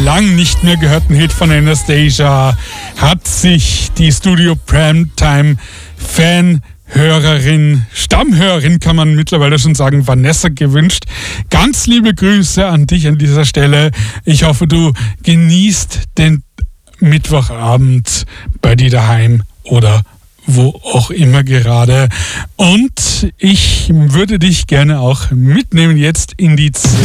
lang nicht mehr gehörten Hit von Anastacia hat sich die Studio Primetime Fanhörerin, Stammhörerin kann man mittlerweile schon sagen, Vanessa gewünscht. Ganz liebe Grüße an dich an dieser Stelle. Ich hoffe, du genießt den Mittwochabend bei dir daheim oder wo auch immer gerade. Und ich würde dich gerne auch mitnehmen jetzt in die